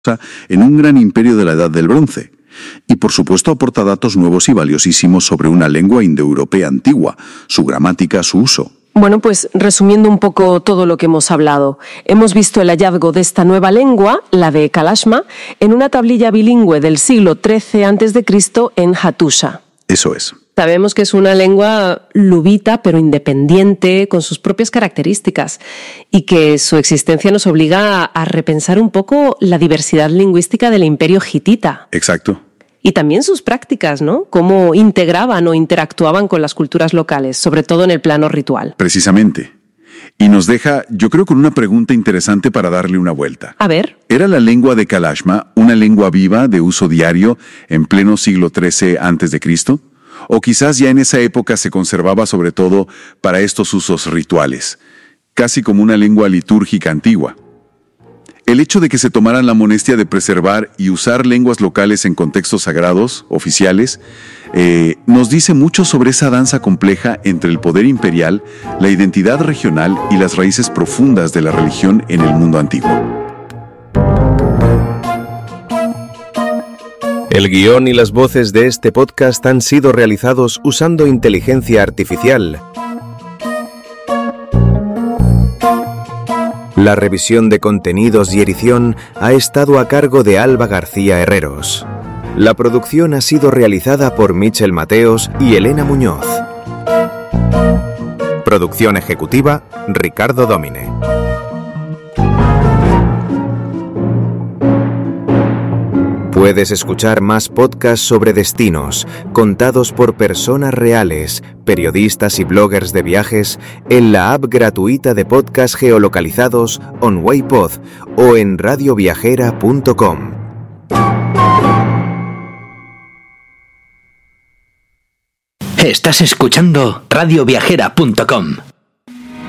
en un gran imperio de la Edad del Bronce. Y por supuesto aporta datos nuevos y valiosísimos sobre una lengua indoeuropea antigua, su gramática, su uso. Bueno, pues resumiendo un poco todo lo que hemos hablado, hemos visto el hallazgo de esta nueva lengua, la de Kalashma, en una tablilla bilingüe del siglo XIII a.C. en Hattusha. Eso es. Sabemos que es una lengua luvita, pero independiente, con sus propias características, y que su existencia nos obliga a repensar un poco la diversidad lingüística del imperio hitita. Exacto. Y también sus prácticas, ¿no? Cómo integraban o interactuaban con las culturas locales, sobre todo en el plano ritual. Precisamente. Y nos deja, yo creo, con una pregunta interesante para darle una vuelta. A ver. ¿Era la lengua de Kalashma una lengua viva de uso diario en pleno siglo XIII a.C.? ¿O quizás ya en esa época se conservaba sobre todo para estos usos rituales, casi como una lengua litúrgica antigua? El hecho de que se tomaran la molestia de preservar y usar lenguas locales en contextos sagrados, oficiales, nos dice mucho sobre esa danza compleja entre el poder imperial, la identidad regional y las raíces profundas de la religión en el mundo antiguo. El guión y las voces de este podcast han sido realizados usando inteligencia artificial. La revisión de contenidos y edición ha estado a cargo de Alba García Herreros. La producción ha sido realizada por Michel Mateos y Elena Muñoz. Producción ejecutiva, Ricardo Domine. Puedes escuchar más podcasts sobre destinos, contados por personas reales, periodistas y bloggers de viajes, en la app gratuita de podcasts geolocalizados OnWayPod o en radioviajera.com. Estás escuchando radioviajera.com.